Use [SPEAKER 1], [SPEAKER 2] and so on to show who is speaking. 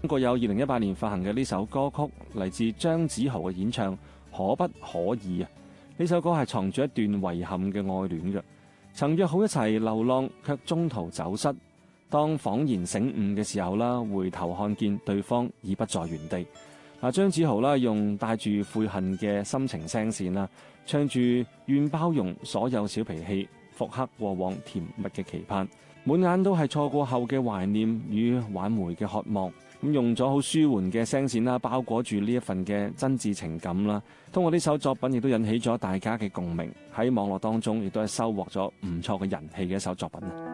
[SPEAKER 1] 中國有2018年發行嘅呢首歌曲，嚟自張子豪嘅演唱，可不可以啊？呢首歌係藏住一段遺憾嘅愛戀嘅，曾約好一齊流浪，卻中途走失。當恍然醒悟嘅時候啦，回頭看見對方已不在原地。張子豪啦用帶住悔恨嘅心情聲線啦，唱住願包容所有小脾氣，復刻過往甜蜜嘅期盼，滿眼都係錯過後嘅懷念與挽回嘅渴望。咁用咗好舒緩嘅聲線啦，包裹住呢一份嘅真摯情感啦。通過呢首作品，亦都引起咗大家嘅共鳴，喺網絡當中亦都係收穫咗唔錯嘅人氣嘅一首作品啊！